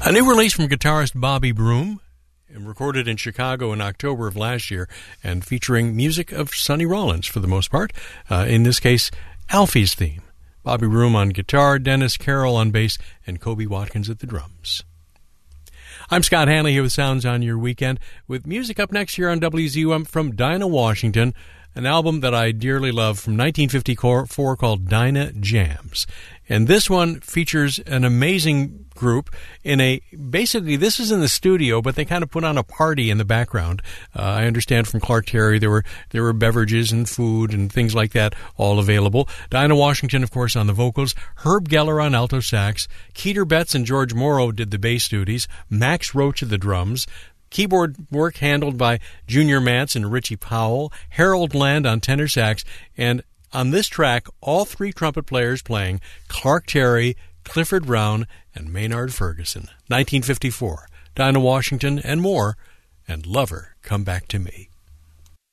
A new release from guitarist Bobby Broom, recorded in Chicago in October of last year, and featuring music of Sonny Rollins for the most part. In this case, Alfie's theme. Bobby Broom on guitar, Dennis Carroll on bass, and Kobe Watkins at the drums. I'm Scott Hanley here with Sounds on Your Weekend, with music up next here on WZUM from Dinah Washington, an album that I dearly love from 1954 called Dinah Jams. And this one features an amazing group basically this is in the studio, but they kind of put on a party in the background. I understand from Clark Terry there were beverages and food and things like that all available. Dinah Washington, of course, on the vocals, Herb Geller on alto sax, Keeter Betts and George Morrow did the bass duties, Max Roach at the drums, keyboard work handled by Junior Mance and Richie Powell, Harold Land on tenor sax, and on this track, all three trumpet players playing, Clark Terry, Clifford Brown, and Maynard Ferguson. 1954, Dinah Washington and more, and Lover, Come Back to Me.